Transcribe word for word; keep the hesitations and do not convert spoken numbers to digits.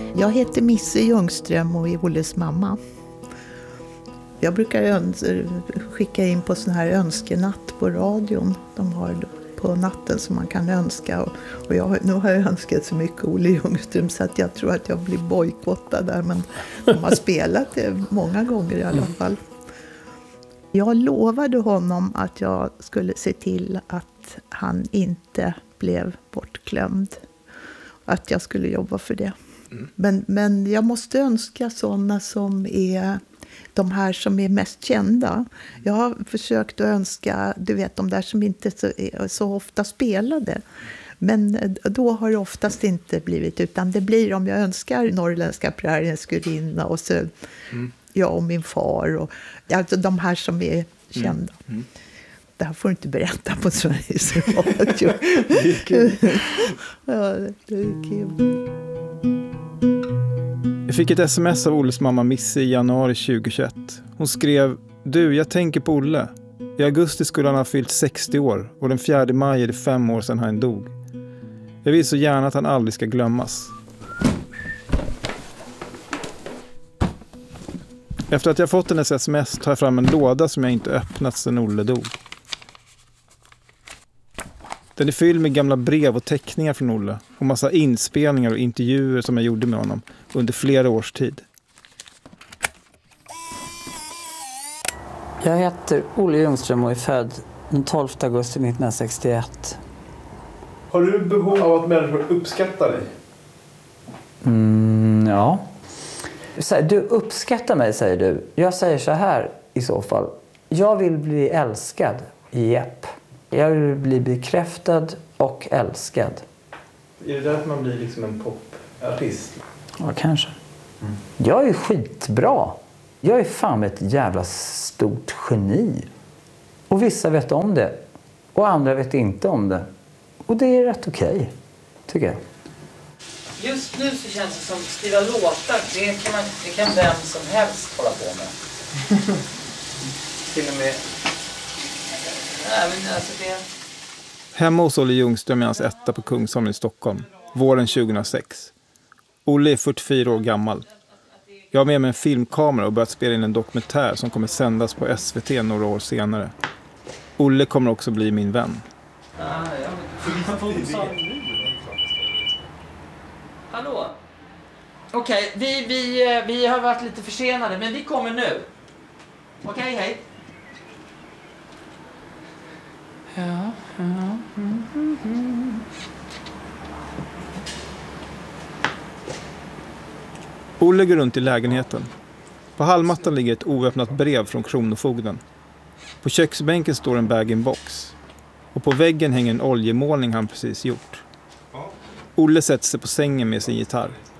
Jag heter Misse Ljungström och är Olles mamma. Jag brukar öns- skicka in på sån här önskenatt på radion. De har på natten som man kan önska. Och, och jag, nu har jag önskat så mycket Olle Ljungström så att jag tror att jag blir bojkottad där. Men de har spelat det många gånger i alla fall. Jag lovade honom att jag skulle se till att han inte blev bortglömd. Att jag skulle jobba för det. Mm. Men, men jag måste önska sådana som är de här som är mest kända. Jag har försökt att önska, du vet, de där som inte så, så ofta spelade. Men då har det oftast inte blivit, utan det blir om jag önskar Norrländska prärien skurinna och så mm. jag och min far. Och, alltså de här som är kända. Mm. Mm. Det här får du inte berätta på Sveriges Radio. Det är kul. Ja, det är kul. Jag fick ett sms av Olles mamma Misse i januari tjugohundratjugoett. Hon skrev: Du, jag tänker på Olle. I augusti skulle han ha fyllt sextio år och den fjärde maj är det fem år sedan han dog. Jag vill så gärna att han aldrig ska glömmas. Efter att jag fått hennes sms tar jag fram en låda som jag inte öppnat sedan Olle dog. Den är fylld med gamla brev och teckningar från Olle och massa inspelningar och intervjuer som jag gjorde med honom under flera års tid. Jag heter Olle Ljungström och är född den tolfte augusti nittonhundrasextioett. Har du behov av att människor uppskattar dig? Mm, ja. Du uppskattar mig, säger du. Jag säger så här i så fall. Jag vill bli älskad. Jepp. Jag vill bli bekräftad och älskad. Är det därför man blir liksom en popartist? Ja, kanske. Mm. Jag är skitbra. Jag är fan ett jävla stort geni. Och vissa vet om det. Och andra vet inte om det. Och det är rätt okej, okay, tycker jag. Just nu så känns det som att skriva låtar. Det kan, man, det kan vem som helst hålla på med. Till och med... Nej, men alltså det... Hemma hos Olle Ljungström är hans etta på Kungsholmen i Stockholm. Våren tjugohundrasex. Olle är fyrtiofyra år gammal. Jag har med mig en filmkamera och börjat spela in en dokumentär som kommer sändas på S V T några år senare. Olle kommer också bli min vän. Ah, ja. Hallå? Okej, okay, vi, vi, vi har varit lite försenade, men vi kommer nu. Okej, okay, hej. Ja, ja. Mm, mm, mm. Olle går runt i lägenheten. På hallmattan ligger ett oöppnat brev från kronofogden. På köksbänken står en bag-in-box. Och på väggen hänger en oljemålning han precis gjort. Olle sätter sig på sängen med sin gitarr.